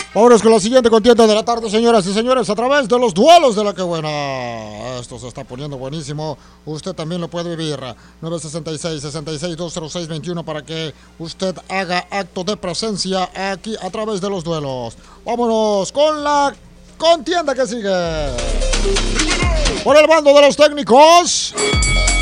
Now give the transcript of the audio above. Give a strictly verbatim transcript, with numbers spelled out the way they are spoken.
Vámonos con la siguiente contienda de la tarde, señoras y señores, a través de los duelos de la que buena. Esto se está poniendo buenísimo. Usted también lo puede vivir. nueve seis seis, seis seis dos cero seis dos uno para que usted haga acto de presencia aquí a través de los duelos. Vámonos con la contienda que sigue. Por el bando de los técnicos,